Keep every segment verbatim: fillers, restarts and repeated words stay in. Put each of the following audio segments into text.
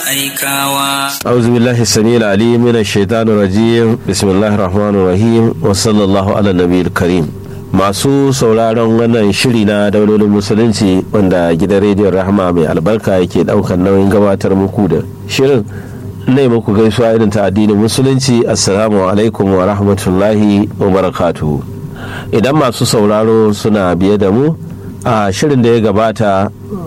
aikawa. A'udhu billahi samil alim min ash-shaytanir rajim. Bismillahir rahmanir rahim. Wa sallallahu ala nabiyil karim. Masu sauraron wannan shiri na daulolin musulunci wanda gidan rediyon Rahama mai albarka yake daukar nauyin gabatar muku da shirin, ne muku gaisuwa irin ta addinin musulunci. Assalamu alaikum wa rahmatullahi wa barakatuhu. Idan masu sauraro suna biye da mu a shirin da ya gabata,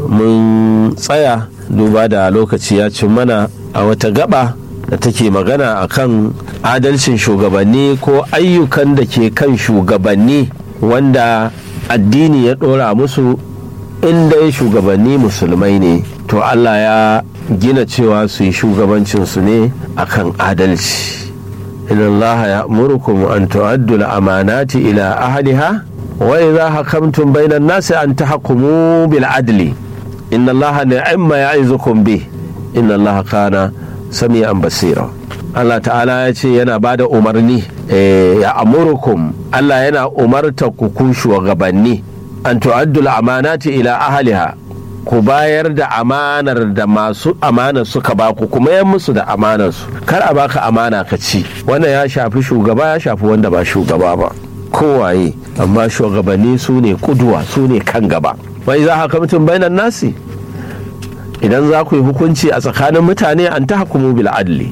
mun tsaya duba da lokaci ya cin mana a wata gaba da take magana akan adalcin shugabanni ko ayyukan da ke kan shugabanni wanda addini ya dora musu. Inda shugabanni musulmai ne, to Allah ya gina cewa su yi shugabancinsu ne akan adalci. inna Allah ya'murukum an tu'addu al-amanati ila ahliha wa idha hakamtum bayna an-nasi an tahkumu bil adli inna Allah ni'ma ya'izukum bih inna Allah kana sami'an basira. Allah ta'ala ya ce yana bada umarni, ya amurukum, Allah yana umarta ku ku shugabanni an tu'addu al-amanati ila ahliha, ku bayar da amanar da masu amana suka baku, kuma yan musu da amanar su. Kar a baka amana ka ci. Wannan ya shafi shugaba, ya shafi wanda ba shugaba ba, kowaye. Amma shugabanni su ne kuduwa, su ne kan gaba. Wai za hakamtum bainan nasi, idan za ku yi hukunci a tsakanin mutane, an tahkumu bil adli,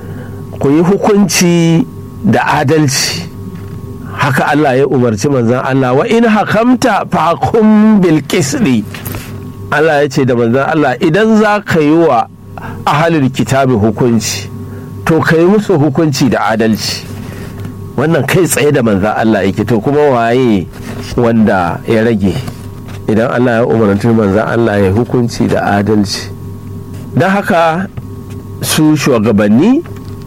ku yi hukunci da adalci. Haka Allah ya umarci manzon Allah, wa in hakamta fahkum bil qisti. Allah ya ce da manzon Allah, idan za ka yi wa ahalul kitabi hukunci, to ka yi musu hukunci da adalci. Wannan kai tsaye da manzon Allah yake. To kuma waye wanda ya rage idan Allah ya umarci manzon Allah ya hukunci da adalci? Don haka su shugabanni,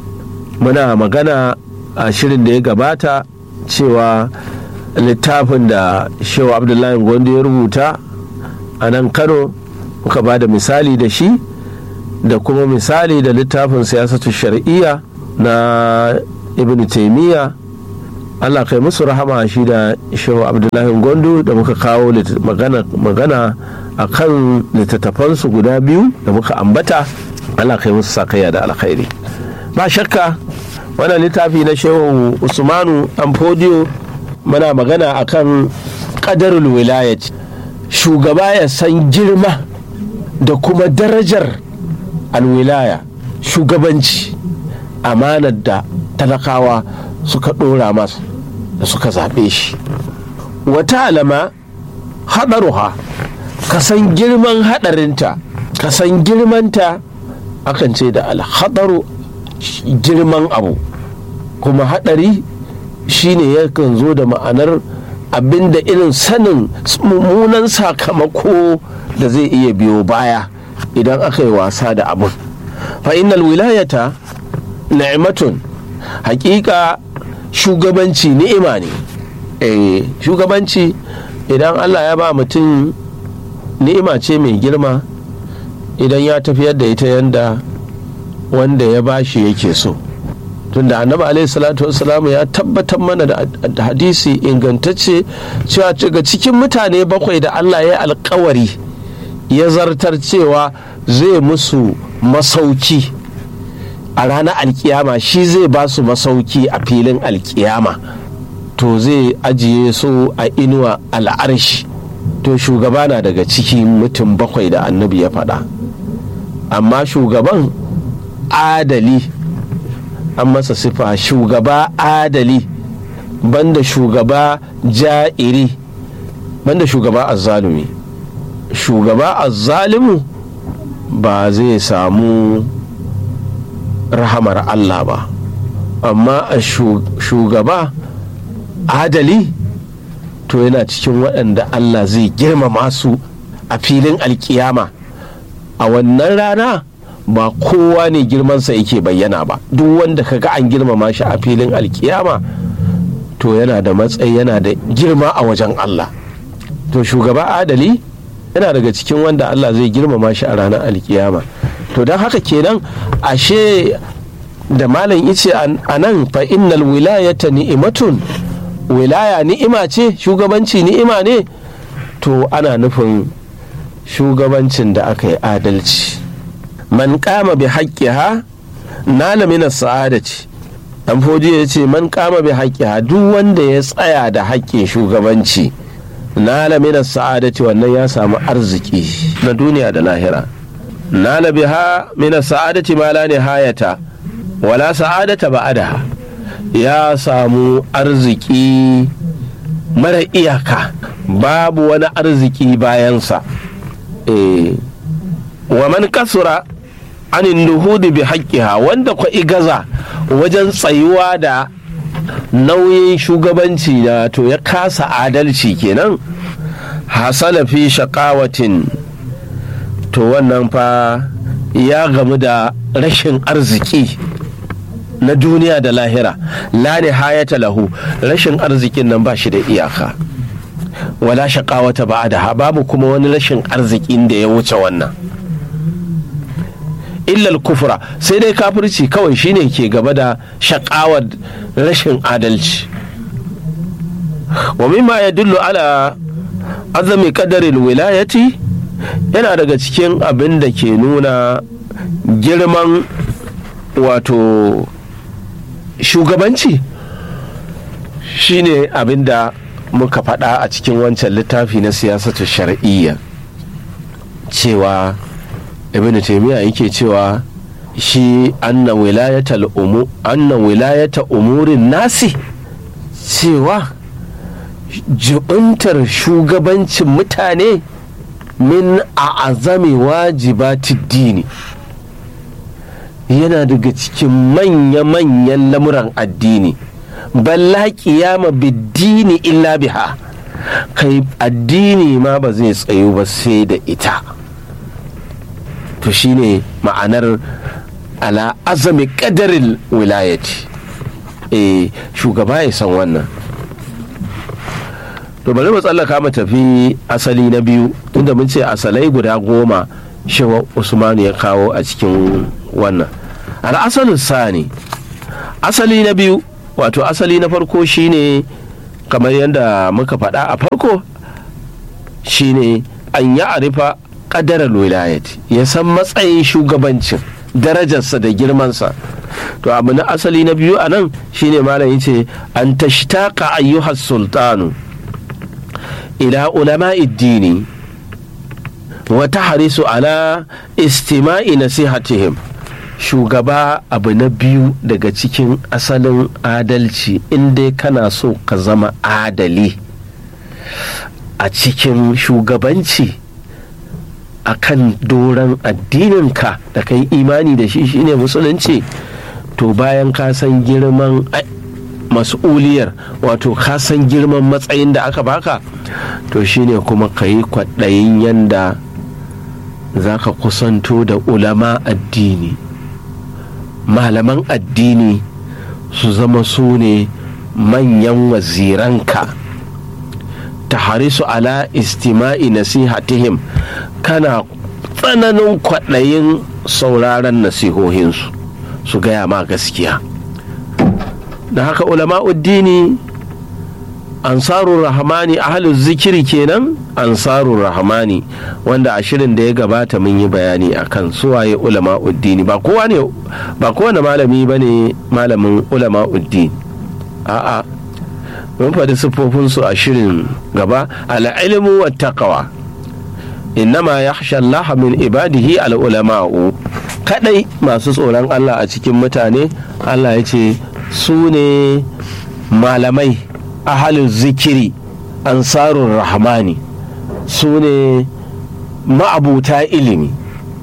muna magana a shirin da ya gabata cewa littafin da Shehu Abdullahi Gondo ya rubuta a nan Kano, muka ba da misali da shi, da kuma misali da littafin siyasatu shar'iyya na Ibn Taymiyyah. Allah kai musu rahama, shi da Shehu Abdullahi Gondo, da muka kawo magana magana a kan littattafansu guda biyu da muka ambata. Allah kai musu sakayya da alkhairi. Ba shakka wannan littafi na Shehu Usmanu Amfodiyo, muna magana akan qadarul wilayati, shugaba ya san girma da kuma darajar alwilaya, shugabanci, amanar da talakawa suka dora masa da suka zaɓe shi. Wata alama haɗaruha, ka san girman haɗarinta, ka san girmanta. Akan ce da alhaɗaru girman abu, kuma haɗari shine yakan zo da ma'anar abinda irin sanin mummunan sakamako da zai iya biyo baya idan aka yi wasa da abun. Fa innal wilayata ni'matun, hakika shugabanci ni'ima ne. eh shugabanci idan Allah ya ba mutum, ni'ima ce mai girma idan ya tafiyar da ita yanda wanda ya bashi yake so. Tunda annabi alaihi salatu wassalam ya tabbatar mana da hadisi ingantacce cewa daga cikin mutane bakwai da Allah ya alkawari ya zartar cewa zai musu masauki a ranar alkiyama, shi zai ba su masauki a filin alkiyama, to zai ajiye su a inuwa al'arshi. To shugaba na daga cikin mutum bakwai da annabi ya faɗa. Amma shugaban adali, an masa sifa shugaba adali, banda shugaba ja'iri, banda shugaba azzalumi. Shugaba azzalimu ba zai samu rahamar Allah ba, amma a shugaba adali to yana cikin waɗanda Allah zai girmama su a filin alkiyama. A wannan rana ba kowa ne girmansa yake bayyana ba, duk wanda kaga an girmama shi a filin alkiyama to yana da matsayi, yana da girma a wajen Allah. To shugaba adali yana daga cikin wanda Allah zai girmama shi a ranar alkiyama. To don haka kenan ashe da malam yace a nan, fa innal wilayata ni'imatun, wilaya ni'ima ce, shugabanci ni'ima ne. To ana nufin shugabancin da aka yi adalci, man kama bi haqqiha nala min as-sa'adati. dan fodi ya ce man kama bi haqqiha, duk wanda ya tsaya da haƙƙin shugabanci, nala min as-sa'adati, wannan ya samu arziki na duniya da lahira. nala biha min as-sa'adati ma la nihayata wala sa'adata ba'daha, ya samu arziki mara iyaka, babu wani arziki bayansa. eh wa man kasura anin nuhudi bi haqqiha, wanda kwa igaza wajen tsayuwa da nauyin shugabanci da to ya kasa adalci kenan, hasala fi shaqawatin, to wannan fa ya gamu da rashin arziki na duniya da lahira. la nihayata lahu, rashin arzikin nan ba shi da iyaka. wala shaqawata ba'daha, babu kuma wani rashin arzikin da ya wuce wannan. illal kufra, sai dai kafirci kawai shine ke gaba da shaqawar rashin adalci. wa mimma yadullu ala azami qadaril wilayati, yana daga cikin abin da ke nuna girman wato shugabanci, shine abin da muka faɗa a cikin wancan littafi na siyasatu shar'iyya, cewa ibn taymiya yake cewa shi anna wilayatal umu anna wilayata umurin nasi, cewa jubuntar shugabancin mutane min a'azami wajibati dini, yana daga cikin manya-manyan lamuran addini. balla qiyama biddini illa biha, kai addini ma ba zai tsayu ba sai da ita. to shine ma'anar ala azami qadarin wilayati. eh shugaba ya san wannan. to bari mu tsallaka mu tafi asali na biyu, tunda mun ce asalai guda goma shehu Usman ya kawo a cikin wannan. al-asalu sani, asali na biyu, wato asali na farko shine kamar yadda muka faɗa a farko, shine an ya arifa ƙadarar wilayati, ya san matsayin shugabancin, darajarsa da girmansa. to abu na asali na biyu a nan shine malam yace an tashtaka ayyuhas sultanu ila ulama'i dini wa tahrisu ala istima'i nasihatihim. shugaba abu na biyu daga cikin asalin adalci, inda kana so ka zama adali a cikin shugabanci akan doron addininka da kai imani da shi shine musulunci, to bayan ka san girman mas'uliyar, wato ka san girman matsayin da aka baka, to shine kuma ka yi kwaɗayin yanda za ka kusanto da ulama addini, malaman addini su zama su ne manyan waziranka. ta harisu ala istima'i nasihatihim, kana tsananin kwaɗayin sauraron nasihohinsu, su gaya ma gaskiya. da haka ulama'uddini ansarur rahmani, ahlul zikiri kenan, ansarur rahmani, wanda a shirin da ya gabata mun yi bayani akan suwaye ulama'uddini. ba kowa ne ba kowane malami bane malamin ulama'uddini, a'a mun faɗi siffofinsu a shirin gaba. al-ilmu wat taqwa, innama yakhsha Allah min ibadihi al-ulama'u, kadai masu tsoron Allah a cikin mutane, Allah ya ce su ne malamai, ahalul zikiri, ansarun rahmani, su ne ma'abuta ilimi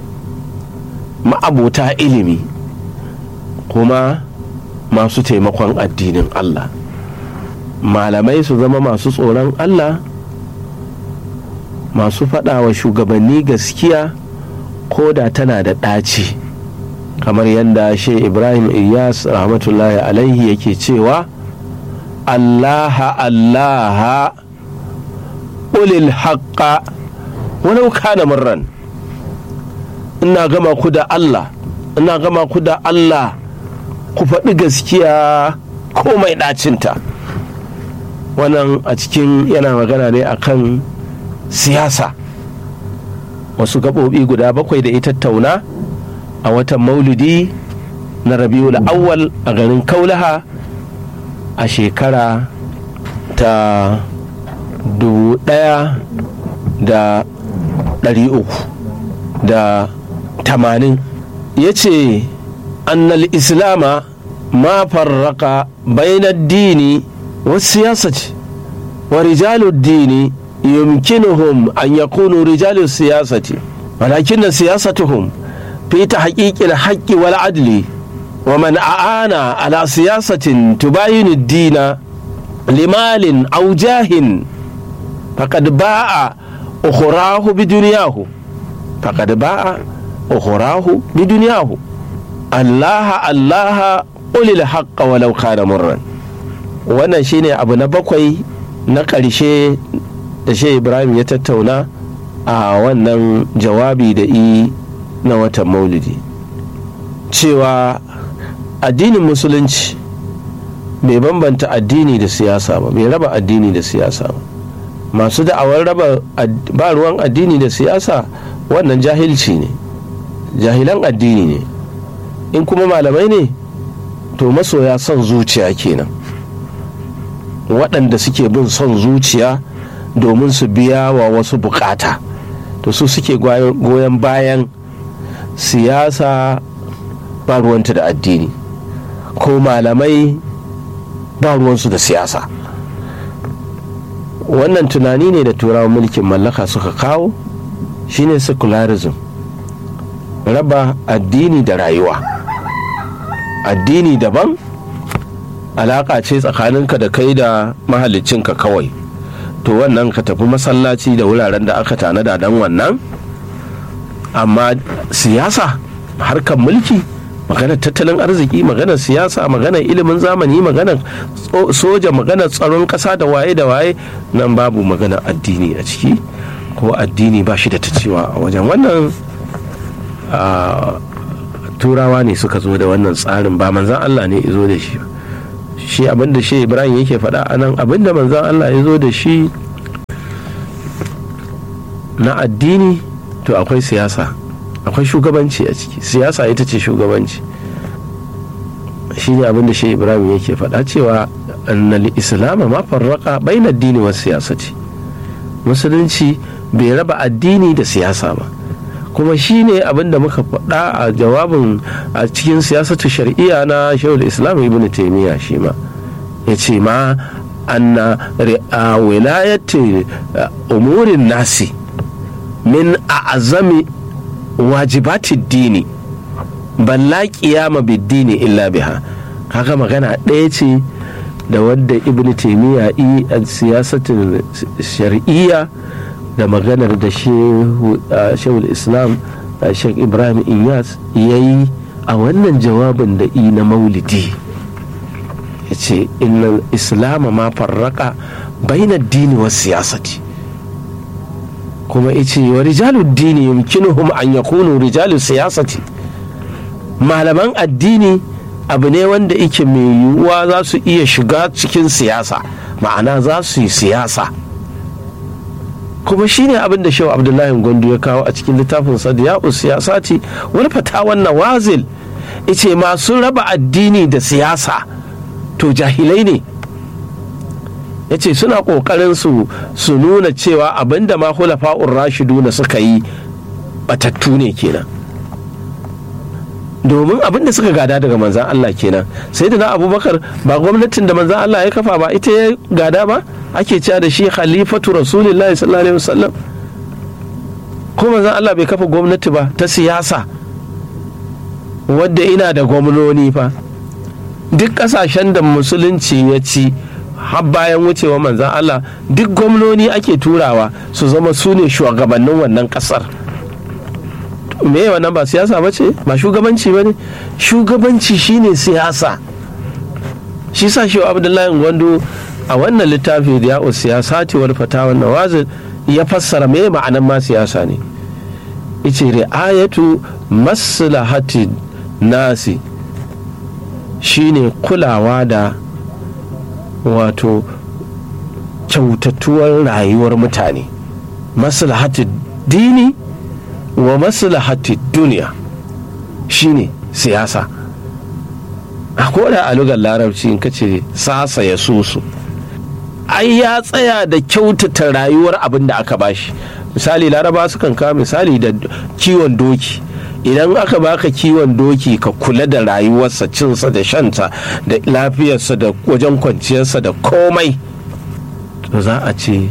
ma'abuta ilimi kuma masu taimakon addinin Allah. malamai su zama masu tsoron Allah, masu faɗa wa shugabanni gaskiya ko da tana da ɗaci, kamar yadda Sheikh Ibrahim Iyas rahmatullahi alaihi yake cewa allaha allaha ulil haqqa walau kana murran. ina gama ku da Allah ina gama ku da Allah ku faɗi gaskiya ko mai ɗacinta. wannan a cikin yana magana ne akan siyasa, wasu gaɓoɓi guda bakwai da ita tauna a watan maulidi na rabiul awwal a garin kaulaha a shekara ta dubu ɗaya da ɗari uku da tamanin. Ya ce annal islama ma farraka bainar dini wasu siyasati wa rijalu dini yumkinuhum an yakunu rijalu siyasati walakin siyasatuhum fi tahqiqil haqqi wal adli wa man aana ala siyasatin tubayinu ad-dina limalin aw jahin faqad ba'a ukhrahu bidunyahu faqad ba'a ukhrahu bidunyahu allaha allaha qulil haqqa walau kana murran. Wannan shine abu na bakwai na ƙarshe da Shehu Ibrahim ya tattauna a wannan jawabi da i na watan maulidi, cewa addinin musulunci bai bambanta addini da siyasa ba, bai raba addini da siyasa ba. Masu da'awar raba ba ruwan addini da siyasa wannan jahilci ne, jahilan addini ne. In kuma malamai ne to masoya son zuciya kenan, waɗanda suke bin son zuciya domin su biya wa wasu bukata, to su suke goyon bayan siyasa ba ruwanta da addini, ko malamai ba ruwansu da siyasa. Wannan tunani ne da turawan mulkin mallaka suka kawo, shine secularism, raba addini da rayuwa. Addini daban, alaka ce tsakaninka da kai da mahaliccinka kawai, to wannan ka tafi masallaci da wuraren da aka tanada don wannan. Amma siyasa, harkar mulki, maganar tattalin arziki, maganar siyasa, maganar ilimin zamani, maganar soja, maganar tsaron kasa da waye da waye, nan babu maganar addini a ciki, ko addini ba shi da ta cewa a wajen. Wannan turawa ne suka zo da wannan tsarin, ba manzan Allah ne ya zo da shi. Shi abinda shi Ibrahim yake faɗa a nan, abinda manzan Allah ya zo da shi na addini, to akwai siyasa, akwai shugabanci a ciki. Siyasa ita ce shugabanci. Shi ne abinda shi Ibrahim yake faɗa, cewa annal islam ma farraka baina addini wa siyasati. Musulunci bai raba addini da siyasa ba, kuma shi ne abinda muka faɗa a jawabin a cikin siyasatu shar'iyya na Shaykhul Islam Ibn Taymiyyah. Shi ma ya ce ma anna wilayati umurin nasi min a'zami wajibati dini balla qiyama bid-dini illa biha. Kaga magana ɗaya ce da wanda Ibn Taymiyyah yi a siyasatu shar'iyya da maganar da Shaykhul Islam Sheikh Ibrahim Inyas ya yi a wannan jawabin da i na maulidi. Ya ce innal islam ma farraka bainar dini wa siyasati, kuma ya ce wa rijalud dini yumkinuhum an yakunu rijalus siyasati. Malaman addini abu ne wanda yake mai yiwuwa za su iya shiga cikin siyasa, ma'ana za su yi siyasa. Kuma shi ne abin da Shehu Abdullahi Gwandu ya kawo a cikin littafin Sadiya'u Siyasati wani fatawan nawazil. Ice masu raba addini da siyasa to jahilai ne. Ya ce suna ƙoƙarin su su nuna cewa abin da ma hulafa'ur rashiduna suka yi batattu ne kenan, domin abin da suka gada daga manzan Allah kenan. Sai da na Abubakar ba gwamnatin da manzan Allah ya kafa ba ita ya gada ba, ake cewa da shi khalifatu rasulillahi sallallahu alaihi wasallam. Ko manzan Allah bai kafa gwamnati ba ta siyasa wadda ina da gwamnoni fa. Duk kasashen da musulunci ya ci har bayan wucewa manzan Allah, duk gwamnoni ake turawa su zama su ne shugabannin wannan kasar. Me wannan ba siyasa ba ce, ba shugabanci ba ne? Shugabanci shine siyasa. Shi sa Shehu Abdullahi Gwandu a wannan littafi da ya'u siyasati wal fatawa nawazil ya fassara me ma'anan ma siyasa ne. Ice ri'ayatu maslahati nasi shine kulawa da wato kyautatuwar rayuwar mutane, maslahati dini wa maslahati duniya. shine siyasa. A koda a lugar larabci in kace sasa ya susu, ai ya tsaya da kyautata rayuwar abin da aka bashi. Misali laraba sukan kawo misali da kiwon doki. Idan aka baka kiwon doki ka kula da rayuwarsa, cinsa da shansa da lafiyarsa da wajen kwanciyarsa da komai, to za a ce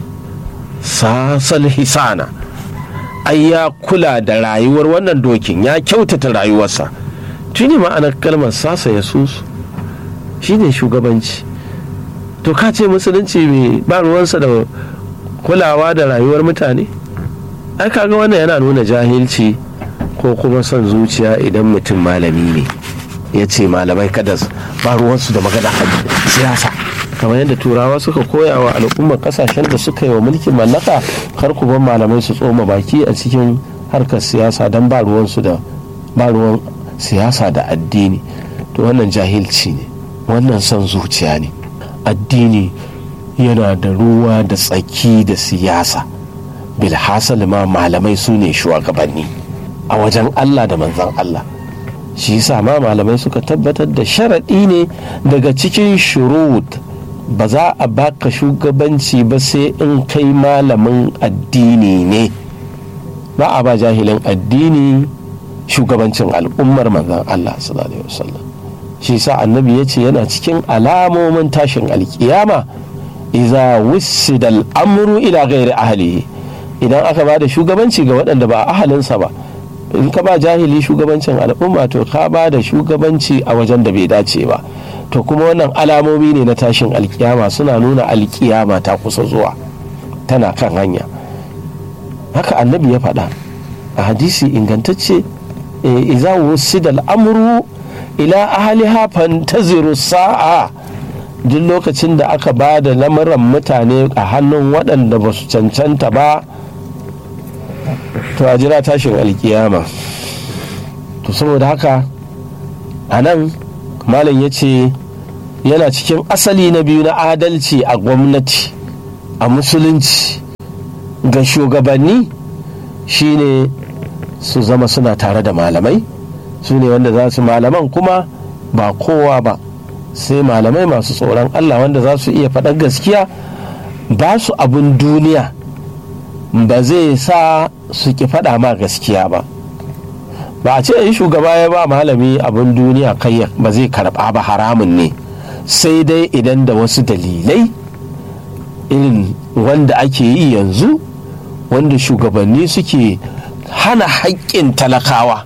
sasal hisana, ai ya kula da rayuwar wannan dokin, ya kyautata rayuwarsa. tuni ma'anar kalmar sasa ya susu shine shugabanci. To ka ce musulunci mai ba ruwansa da kulawa da rayuwar mutane? Ai kaga wannan yana nuna jahilci ko kuma son zuciya idan mutum malami ne ya ce malamai kada ba ruwansu da magana siyasa, kamar yadda turawa suka koya wa al'ummar kasashen da suka yi wa mulkin mallaka, kar ku bar malamai su tsoma baki a cikin harkar siyasa don ba ruwansu da ba ruwan siyasa da addini. To wannan jahilci ne, wannan son zuciya ne. Addini yana da ruwa da tsaki da siyasa, bilhassal ma malamai su ne shugabanni a wajen Allah da manzan Allah. Shi yasa ma malamai suka tabbatar da sharaɗi ne daga cikin shurut, ba za a baka shugabanci ba sai in kai malamin addini ne. Ba a ba jahilin addini shugabancin al'ummar manzan Allah sallallahu alaihi wasallam. Shi sa annabi ya ce yana cikin alamomin tashin alkiyama, iza wusida al'amru ila ghairi ahlihi, idan aka ba da shugabanci ga waɗanda ba ahalinsa ba. In ka ba jahili shugabancin al'umma, to ka ba da shugabanci a wajen da bai dace ba. To kuma wannan alamomi ne na tashin alkiyama, suna nuna alkiyama ta kusa zuwa, tana kan hanya. Haka annabi ya faɗa a hadisi ingantacce, iza wusida al'amru ila ahliha fantaziru sa'a, duk lokacin da aka ba da lamuran mutane a hannun waɗanda ba su cancanta ba, to a jira tashin alkiyama. To saboda haka a nan malam ya ce yana cikin asali na biyu na adalci a gwamnati a musulunci ga shugabanni shine su zama suna tare da malamai, su ne wanda za su malaman kuma ba kowa ba sai malamai masu tsoron Allah, wanda za su iya faɗar gaskiya. Ba su abin duniya ba zai sa su ki faɗa ma gaskiya ba. Ba a ce yi shugaba ya ba malami abin duniya kai ba zai karɓa ba, haramun ne, sai dai idan da wasu dalilai irin wanda ake yi yanzu, wanda shugabanni suke hana haƙƙin talakawa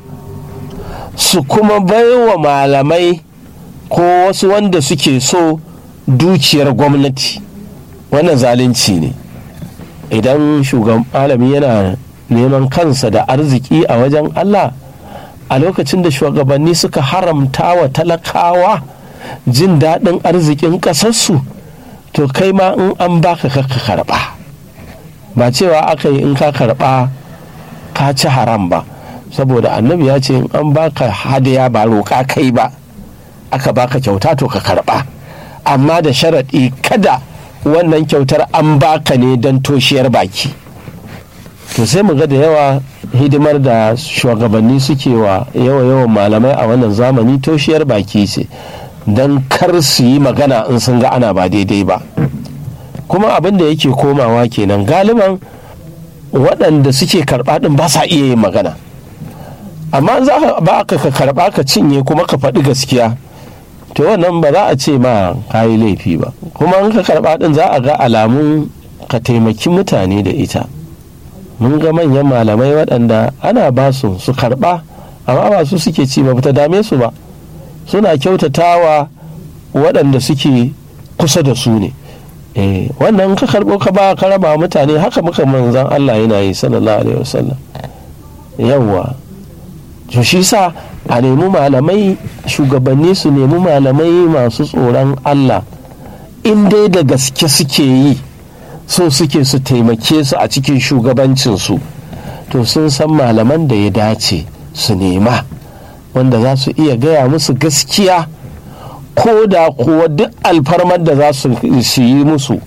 su kuma baiwa malamai ko wasu wanda suke so dukiyar gwamnati. Wannan zalunci ne. Idan shugaban malami yana neman kansa da arziki a wajen Allah, a lokacin da shugabanni suka haramta wa talakawa jin daɗin arzikin ƙasarsu, to kai ma in an baka ka karɓa. Ba cewa aka yi in ka karɓa ka ci haram ba, saboda annabi ya ce in an baka hadiya ba roƙa kai ba, aka baka kyauta to ka karɓa, amma da sharaɗi kada wannan kyautar an baka ne don toshiyar baki. To sai mu ga da yawa hidimar da shugabanni suke wa yawa yawan malamai a wannan zamani toshiyar baki ce, don kar su yi magana in sun ga ana ba daidai ba. Kuma abin da yake komawa kenan, galiban waɗanda suke karɓa ɗin ba sa iya yin magana, amma za ka ba ka karɓa ka cinye kuma ka faɗi gaskiya, to wannan ba za a ce ma ka yi laifi ba. Kuma in ka karɓa ɗin za a ga alamun ka taimaki mutane da ita. Mun ga manyan malamai waɗanda ana ba su su karɓa, amma ba su suke ci ba, ta dame su ba, suna kyautatawa waɗanda suke kusa da su ne. Eh, wannan ka karɓo ka ba ka raba mutane, haka muka manzan Allah yana yi sallallahu alaihi wasallam. Yawwa, to shi sa a nemi malamai, shugabanni su nemi malamai masu tsoron Allah, in dai da gaske suke yi, so suke su taimake su a cikin shugabancinsu, to sun san malaman da ya dace su nema, wanda za su iya gaya musu gaskiya, ko da kuwa duk alfarmar da za su yi musu,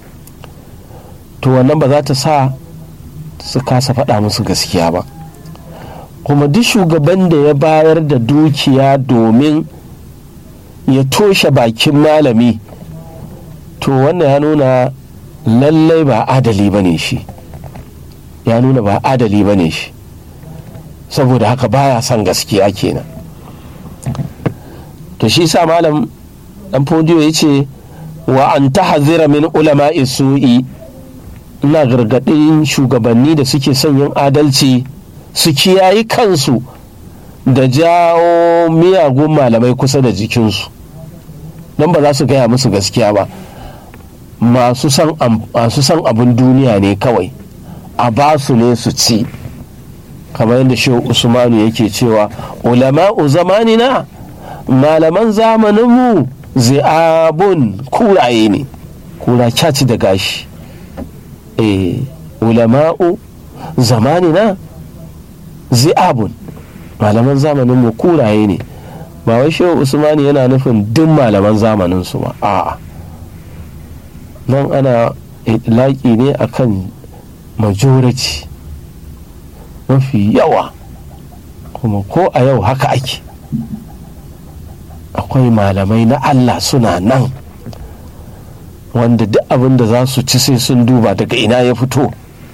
to wannan ba za ta sa su kasa faɗa musu gaskiya ba. kuma duk shugaban da ya bayar da dukiya domin ya toshe bakin malami to wannan ya nuna lallai ba adali bane shi ya nuna ba adali bane shi saboda haka baya son gaskiya kenan. To shi sa malam dan fodiyo ya ce wa an tahzira min ulama'i su'i, ina gargadin shugabanni da suke son yin adalci su kiyayi kansu da jawo miyagun malamai kusa da jikinsu don ba za su gaya musu gaskiya ba. Masu son abin duniya ne kawai, a ba su ne su ci, kamar yadda shehu usmanu yake cewa ulama'u zamanina, malaman zamaninmu zi'abun kuraye ne, kura kyaci da gashi. eh ulama'u zamanina zi'abun, malaman zamaninmu kuraye ne. Ba wai shehu usmanu yana nufin duk malaman zamaninsu ba, a'a, nan ana laƙi ne akan majority, mafi yawa, kuma ko a yau haka ake. Akwai malamai na Allah suna nan wanda duk abin da za su ci sai sun duba daga ina ya fito.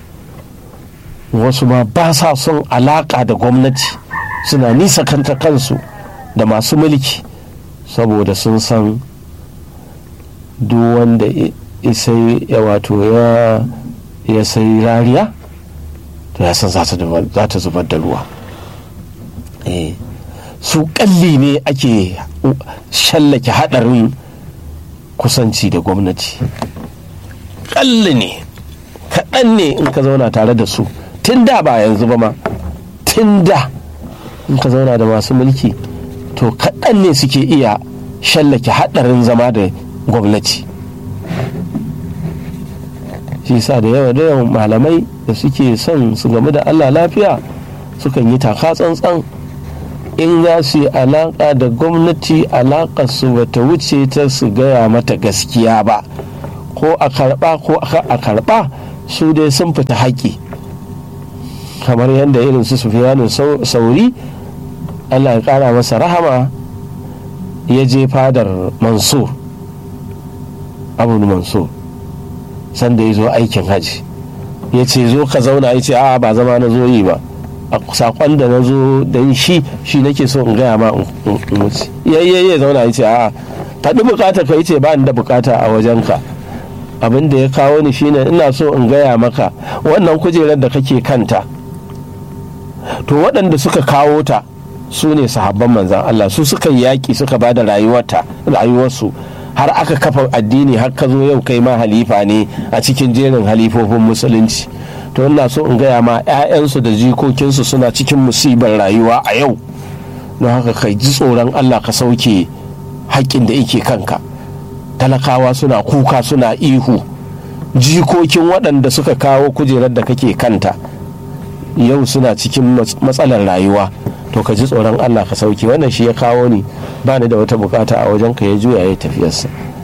Wasu ma ba sa son alaƙa da gwamnati, suna nisa kanta kansu da masu mulki saboda sun san duk wanda isai ya wato ya ya sai rariya to ya san za ta zubar da ruwa. eh su kalli ne ake shallake hadarin kusanci da gwamnati, kalli ne, kaɗan ne in ka zauna tare da su, tun da ba yanzu ba ma, tun da in ka zauna da masu mulki to kaɗan ne suke iya shallake hadarin zama da gwamnati. shi sa da yawa da yawan malamai da suke son su game da Allah lafiya sukan yi taka tsantsan. In za su yi alaƙa da gwamnati, alaƙar su bata wuce ta su gaya mata gaskiya ba, ko a karɓa ko a karɓa, su dai sun fita haƙƙi. Kamar yadda irin su Sufyanu Sauri, Allah ya ƙara masa rahama, ya je fadar Mansur Abu Mansur sanda ya zo aikin haji, ya ce zo ka zauna, ya ce a'a ba zama na zo yi ba, a sakon da na zo da yi shi shi nake so in gaya ma in wuce. Yayye ya zauna, ya ce a'a faɗi bukata ka, ya ce ba ni da bukata a wajenka, abin da ya kawo ni shine ina so in gaya maka wannan kujerar da kake kanta, to waɗanda suka kawo ta su ne sahabban manzan Allah, su suka yi yaƙi, suka ba da rayuwarsu har aka kafa addini, har ka zo yau kai ma halifa ne a cikin jerin halifofin musulunci. To ina so in gaya ma 'ya'yansu da jikokinsu suna cikin musibar rayuwa a yau, don haka kai ji tsoron Allah ka sauke haƙƙin da yake kanka. Talakawa suna kuka suna ihu, jikokin waɗanda suka kawo kujerar da kake kanta yau suna cikin matsalar rayuwa, to ka ji tsoron Allah ka sauke. Wannan shi ya kawo ni, ba ni da wata bukata a wajen ka, ya juya ya tafiyarsa.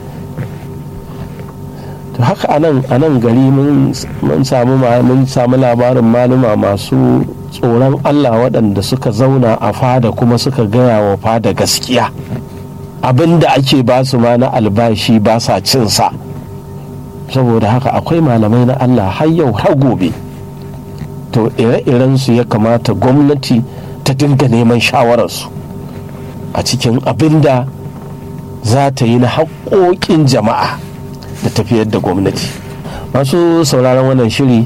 To haka anan anan gari mun samu mun samu labarin maluma masu tsoron Allah waɗanda suka zauna a fada kuma suka gaya wa fada gaskiya. Abinda ake ba su ma na albashi ba sa cin sa. Saboda haka akwai malamai na Allah har yau har gobe. To ire-iren su ya kamata gwamnati ta dinga neman shawararsu a cikin abinda za ta yi na haƙoƙin jama'a da tafiyar da gwamnati. Masu sauraron wannan shiri,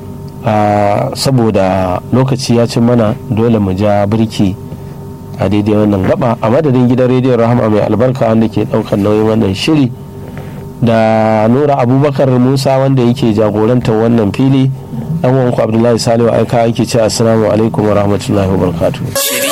saboda lokaci ya cin mana, dole mu ja birki a daidai wannan gaba. A madadin gidan rediyon Rahama mai albarka wanda ke ɗaukar nauyin wannan shiri, da Nura Abubakar Musa wanda yake jagorantar wannan fili, ɗan uwanku Abdullahi Salihu Aika yake ce assalamu alaikum wa rahmatullahi wa barakatuh.